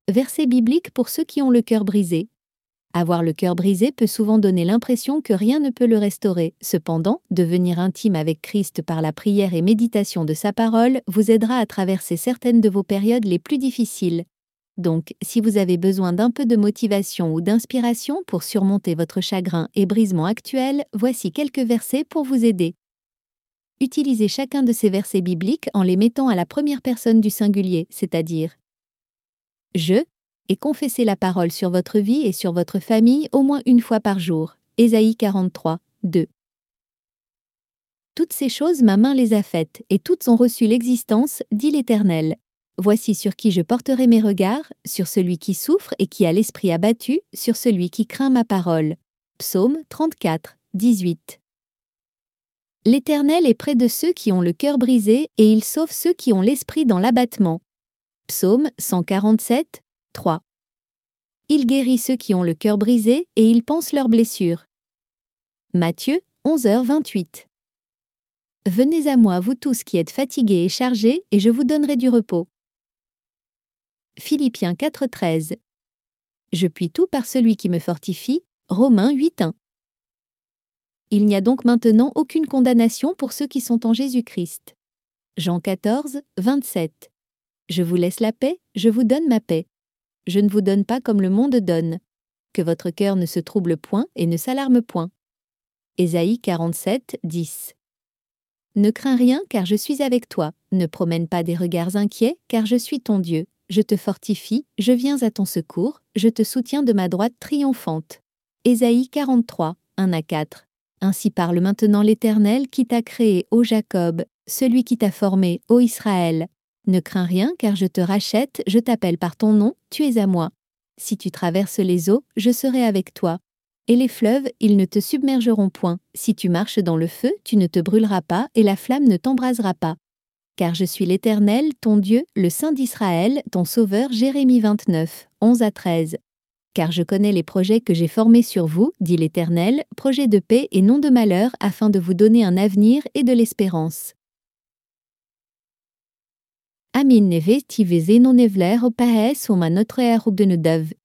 Verset biblique pour ceux qui ont le cœur brisé. Avoir le cœur brisé peut souvent donner l'impression que rien ne peut le restaurer. Cependant, devenir intime avec Christ par la prière et méditation de sa parole vous aidera à traverser certaines de vos périodes les plus difficiles. Donc, si vous avez besoin d'un peu de motivation ou d'inspiration pour surmonter votre chagrin et brisement actuel, voici quelques versets pour vous aider. Utilisez chacun de ces versets bibliques en les mettant à la première personne du singulier, c'est-à-dire « je » et confessez la parole sur votre vie et sur votre famille au moins une fois par jour. Ésaïe 43, 2. Toutes ces choses ma main les a faites, et toutes ont reçu l'existence, dit l'Éternel. Voici sur qui je porterai mes regards, sur celui qui souffre et qui a l'esprit abattu, sur celui qui craint ma parole. Psaume 34, 18. L'Éternel est près de ceux qui ont le cœur brisé, et il sauve ceux qui ont l'esprit dans l'abattement. Psaume 147, 3. Il guérit ceux qui ont le cœur brisé, et il panse leurs blessures. Matthieu 11h28. Venez à moi, vous tous qui êtes fatigués et chargés, et je vous donnerai du repos. Philippiens 4,13. Je puis tout par celui qui me fortifie. Romains 8,1. Il n'y a donc maintenant aucune condamnation pour ceux qui sont en Jésus-Christ. Jean 14, 27. Je vous laisse la paix, je vous donne ma paix. Je ne vous donne pas comme le monde donne. Que votre cœur ne se trouble point et ne s'alarme point. Ésaïe 47, 10. Ne crains rien, car je suis avec toi. Ne promène pas des regards inquiets, car je suis ton Dieu. Je te fortifie, je viens à ton secours, je te soutiens de ma droite triomphante. Ésaïe 43, 1-4. Ainsi parle maintenant l'Éternel qui t'a créé, ô Jacob, celui qui t'a formé, ô Israël. Ne crains rien, car je te rachète, je t'appelle par ton nom, tu es à moi. Si tu traverses les eaux, je serai avec toi. Et les fleuves, ils ne te submergeront point. Si tu marches dans le feu, tu ne te brûleras pas, et la flamme ne t'embrasera pas. Car je suis l'Éternel, ton Dieu, le Saint d'Israël, ton Sauveur. Jérémie 29, 11-13. Car je connais les projets que j'ai formés sur vous, dit l'Éternel, projets de paix et non de malheur, afin de vous donner un avenir et de l'espérance. Amin neve tiveze non evler opaes oma notre erub de nedav